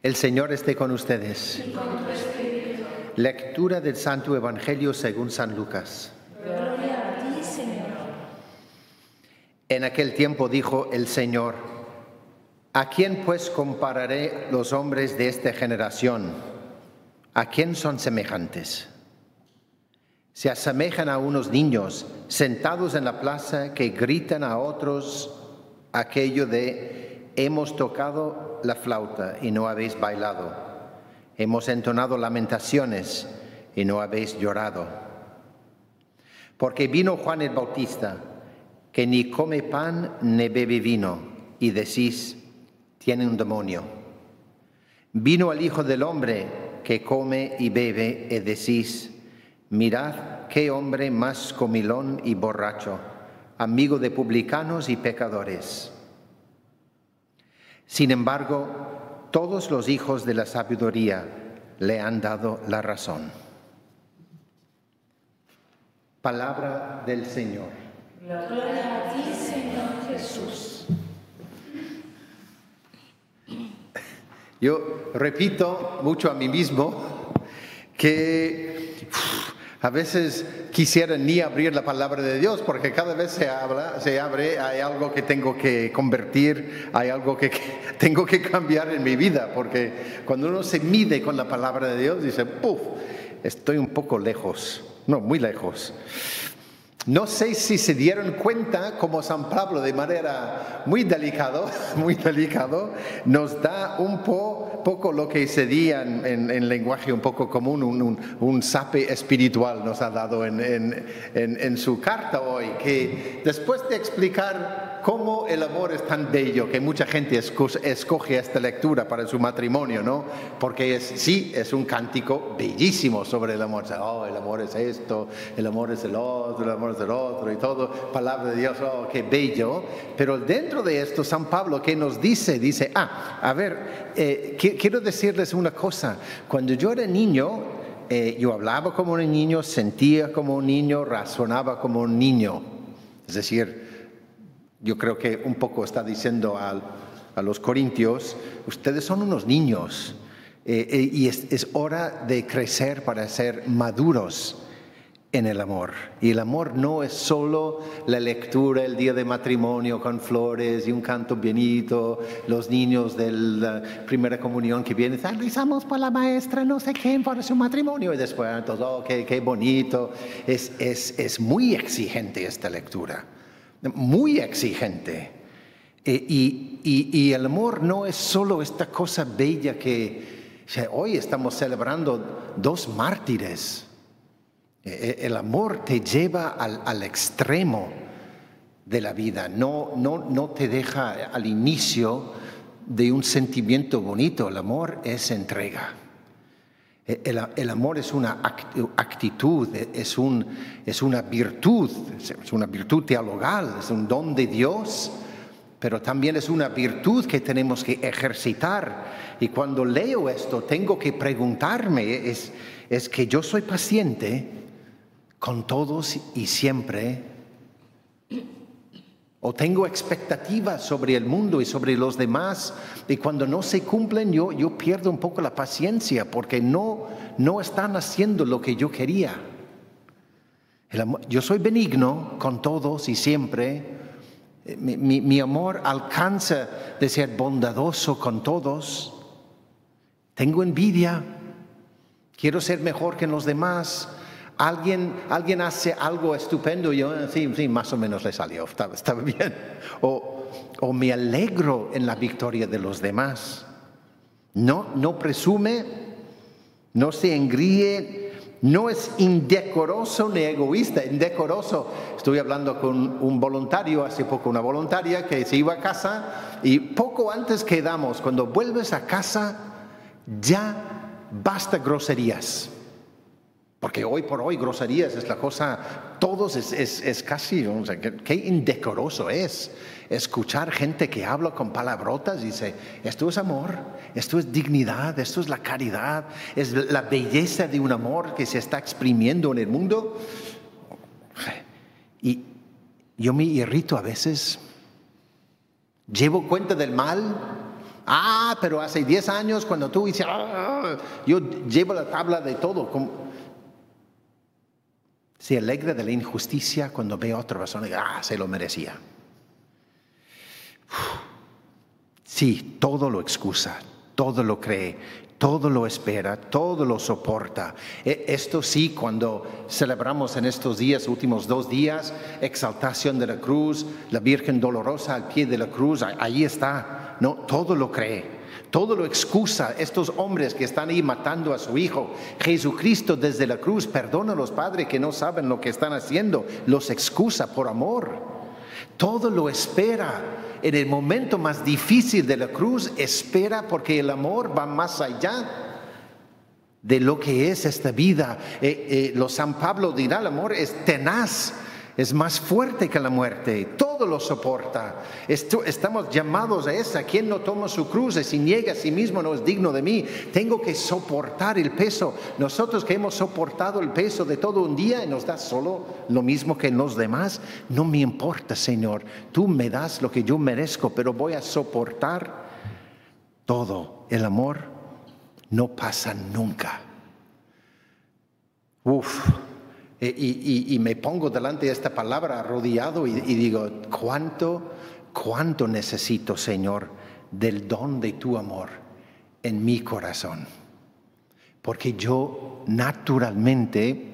El Señor esté con ustedes. Y con tu espíritu. Lectura del Santo Evangelio según San Lucas. Gloria a ti, Señor. En aquel tiempo dijo el Señor: ¿A quién pues compararé los hombres de esta generación? ¿A quién son semejantes? Se asemejan a unos niños sentados en la plaza que gritan a otros aquello de: hemos tocado la flauta y no habéis bailado, hemos entonado lamentaciones y no habéis llorado. Porque vino Juan el Bautista, que ni come pan ni bebe vino, y decís: tiene un demonio. Vino el Hijo del Hombre, que come y bebe, y decís: mirad qué hombre más comilón y borracho, amigo de publicanos y pecadores. Sin embargo, todos los hijos de la sabiduría le han dado la razón. Palabra del Señor. Gloria a ti, Señor Jesús. Yo repito mucho a mí mismo que a veces quisiera ni abrir la palabra de Dios, porque cada vez se abre, hay algo que tengo que convertir, hay algo que tengo que cambiar en mi vida, porque cuando uno se mide con la palabra de Dios, dice: ¡puf! Estoy un poco lejos, no, muy lejos. No sé si se dieron cuenta como San Pablo, de manera muy delicado, nos da un poco lo que sería en lenguaje un poco común, un zape espiritual nos ha dado en su carta hoy, que después de explicar cómo el amor es tan bello, que mucha gente escoge esta lectura para su matrimonio, ¿no? Porque es un cántico bellísimo sobre el amor. Oh, el amor es esto, el amor es el otro y todo, palabra de Dios, oh, qué bello. Pero dentro de esto, San Pablo, ¿qué nos dice? Dice: quiero decirles una cosa. Cuando yo era niño, yo hablaba como un niño, sentía como un niño, razonaba como un niño. Es decir, yo creo que un poco está diciendo a los corintios: ustedes son unos niños y es hora de crecer para ser maduros en el amor. Y el amor no es solo la lectura el día de matrimonio con flores y un canto bonito, los niños de la primera comunión que vienen: rezamos por la maestra no sé quién para su matrimonio, y después todo: qué bonito. Es muy exigente esta lectura, muy exigente. Y el amor no es solo esta cosa bella que hoy estamos celebrando 2 mártires. El amor te lleva al extremo de la vida, no te deja al inicio de un sentimiento bonito. El amor es entrega. El amor es una actitud, es una virtud teologal, es un don de Dios, pero también es una virtud que tenemos que ejercitar. Y cuando leo esto, tengo que preguntarme, es que yo soy paciente con todos y siempre, o tengo expectativas sobre el mundo y sobre los demás, y cuando no se cumplen yo pierdo un poco la paciencia, porque no están haciendo lo que yo quería. Yo soy benigno con todos y siempre. Mi amor alcanza de ser bondadoso con todos. Tengo envidia, quiero ser mejor que los demás. Alguien hace algo estupendo y yo, sí, más o menos le salió, estaba bien. O me alegro en la victoria de los demás. No presume, no se engríe, no es indecoroso ni egoísta. Indecoroso, estuve hablando con un voluntario hace poco, una voluntaria que se iba a casa, y poco antes quedamos: cuando vuelves a casa ya basta groserías. Porque hoy por hoy groserías es la cosa, todos es casi, o sea, qué indecoroso es escuchar gente que habla con palabrotas y dice: esto es amor, esto es dignidad, esto es la caridad, es la belleza de un amor que se está exprimiendo en el mundo. Y yo me irrito a veces, llevo cuenta del mal, Pero hace 10 años cuando tú dices, yo llevo la tabla de todo. Se alegra de la injusticia cuando ve a otra persona y se lo merecía. Sí, todo lo excusa, todo lo cree, todo lo espera, todo lo soporta. Esto sí, cuando celebramos en estos días, últimos 2 días, exaltación de la cruz, la Virgen dolorosa al pie de la cruz, ahí está. No, todo lo cree. Todo lo excusa. Estos hombres que están ahí matando a su hijo, Jesucristo desde la cruz, perdona a los padres que no saben lo que están haciendo, los excusa por amor. Todo lo espera. En el momento más difícil de la cruz, espera porque el amor va más allá de lo que es esta vida. San Pablo dirá, el amor es tenaz. Es más fuerte que la muerte, todo lo soporta. Estamos llamados a esa. Quien no toma su cruz y se niega a sí mismo no es digno de mí. Tengo que soportar el peso. Nosotros que hemos soportado el peso de todo un día y nos das solo lo mismo que los demás, no me importa, Señor. Tú me das lo que yo merezco, pero voy a soportar todo. El amor no pasa nunca. Y me pongo delante de esta palabra arrodillado y digo, ¿cuánto necesito, Señor, del don de tu amor en mi corazón? Porque yo naturalmente